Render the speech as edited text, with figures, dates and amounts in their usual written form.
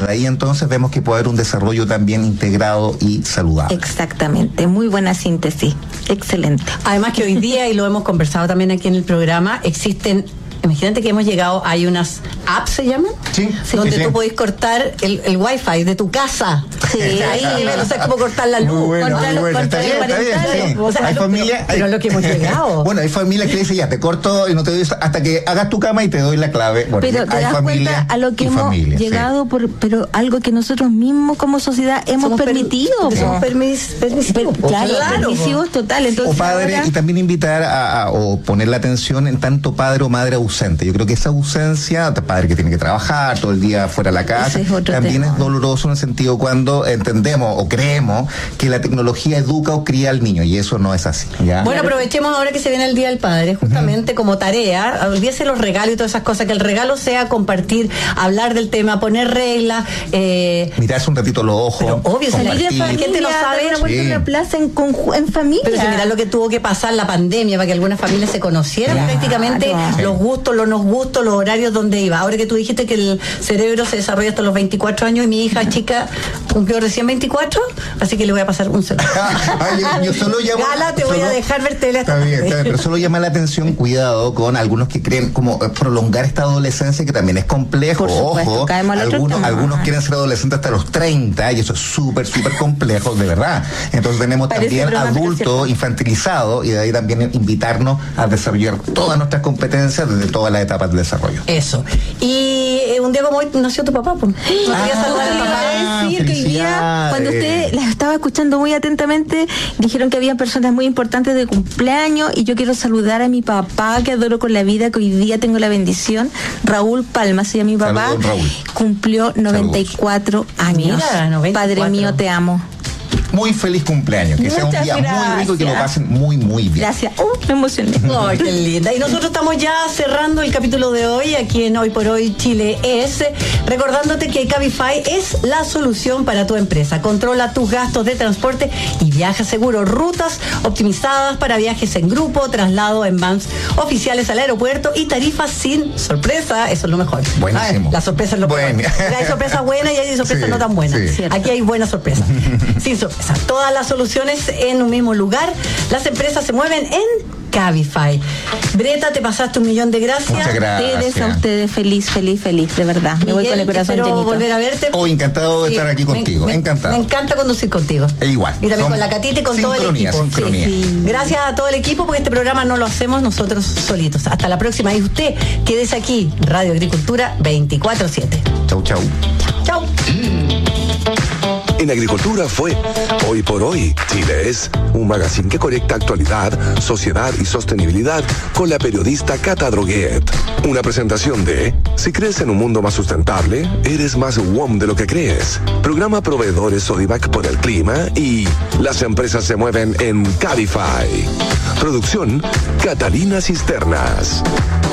desde ahí entonces vemos que puede haber un desarrollo también integrado y saludable. Exactamente, muy buena síntesis, excelente. Además que hoy día, y lo hemos conversado también aquí en el programa, existen... Imagínate que hemos llegado, hay unas apps, ¿se llaman? Sí. Donde tú podés cortar el wifi de tu casa. Sí, ahí no sé cómo cortar la luz. Muy bueno. Está bien, sí. O sea, hay familias... pero es lo que hemos llegado. Bueno, hay familias que dicen, ya, te corto y no te doy hasta que hagas tu cama y te doy la clave. Bueno, pero te das cuenta a lo que hemos llegado, pero algo que nosotros mismos como sociedad hemos permitido. Somos permisivos. Claro, permisivos total. Entonces, o padre, y también invitar o poner la atención en tanto padre o madre ausente. Yo creo que esa ausencia, padre que tiene que trabajar todo el día fuera de la casa, también es doloroso en el sentido cuando entendemos o creemos que la tecnología educa o cría al niño, y eso no es así, ¿ya? Bueno, aprovechemos ahora que se viene el Día del Padre, justamente como tarea, olvídese los regalos y todas esas cosas, que el regalo sea compartir, hablar del tema, poner reglas, mirarse un ratito los ojos. Pero obvio, salir en familia, gente lo sabe, dar una vuelta en una plaza en familia. Pero si mirá lo que tuvo que pasar la pandemia para que algunas familias se conocieran, prácticamente los gustos, los no gustos, los horarios donde iba. Ahora que tú dijiste que el cerebro se desarrolla hasta los 24 años y mi hija chica cumplió recién 24, así que le voy a pasar un celular. yo solo llamo... Gala, te voy a dejar ver tele hasta... Está bien, pero solo llama la atención, cuidado con algunos que creen como prolongar esta adolescencia, que también es complejo. Por supuesto, ojo, algunos quieren ser adolescentes hasta los 30 y eso es súper complejo, de verdad. Entonces tenemos también adultos infantilizados, y de ahí también invitarnos a desarrollar todas nuestras competencias desde todas las etapas de desarrollo. Eso. Y un día como hoy nació tu papá, pues. Quería saludar a papá. Decir que hoy día, cuando usted las estaba escuchando muy atentamente, dijeron que había personas muy importantes de cumpleaños, y yo quiero saludar a mi papá, que adoro con la vida, que hoy día tengo la bendición. Raúl Palma, se llama mi papá. Saludos, Raúl. Cumplió 94 años. Mira, 94. Padre mío, te amo. Muy feliz cumpleaños, que sea un día muy rico y que lo pasen muy bien. Gracias. Me emocioné. Ay, qué linda. Y nosotros estamos ya cerrando el capítulo de hoy aquí en Hoy por Hoy Chile es, recordándote que Cabify es la solución para tu empresa. Controla tus gastos de transporte y viaja seguro. Rutas optimizadas para viajes en grupo, traslado en vans oficiales al aeropuerto y tarifas sin sorpresa. Eso es lo mejor. Buenísimo. La sorpresa es lo mejor. Hay sorpresas buenas y hay sorpresas no tan buenas. Sí. Aquí hay buenas sorpresas. Sin sorpresa. Todas las soluciones en un mismo lugar. Las empresas se mueven en Cabify. Breta, te pasaste 1.000.000 de gracias. Muchas gracias. A ustedes, feliz, de verdad. Me voy con el corazón llenito. llenito. Volver a verte. Encantado de estar aquí contigo. Encantado. Me encanta conducir contigo. Igual. Y también con la Catita y con todo el equipo. Sincronía. Sí. Gracias a todo el equipo, porque este programa no lo hacemos nosotros solitos. Hasta la próxima. Y usted, quédese aquí, Radio Agricultura 24/7. Chau. Chau. En Agricultura fue Hoy por Hoy Chile es, un magazine que conecta actualidad, sociedad y sostenibilidad con la periodista Cata Droguet. Una presentación de Si crees en un mundo más sustentable, eres más WOM de lo que crees. Programa Proveedores Sodivac por el clima y Las empresas se mueven en Cabify. Producción Catalina Cisternas.